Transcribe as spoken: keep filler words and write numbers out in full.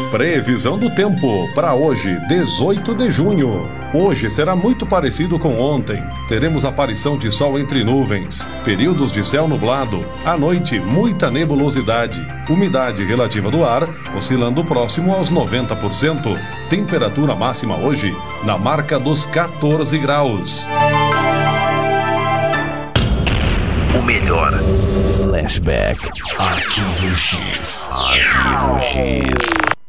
Previsão do tempo para hoje, dezoito de junho. Hoje será muito parecido com ontem. Teremos aparição de sol entre nuvens, períodos de céu nublado, à noite muita nebulosidade, umidade relativa do ar oscilando próximo aos noventa por cento. Temperatura máxima hoje na marca dos quatorze graus. O melhor Flashback Arquivo X. Arquivo X.